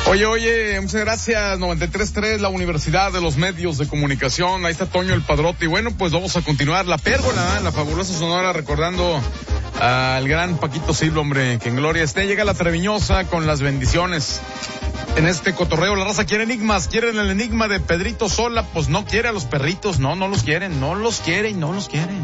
Oye, muchas gracias. 93.3, la Universidad de los Medios de Comunicación. Ahí está Toño el Padrote. Y bueno, pues vamos a continuar. La Pérgola, en la fabulosa Sonora, recordando al gran Paquito Silva, hombre, que en gloria esté. Llega la Treviñosa con las bendiciones. En este cotorreo, la raza quiere enigmas, quieren el enigma de Pedrito Sola, pues no quiere a los perritos, no los quieren.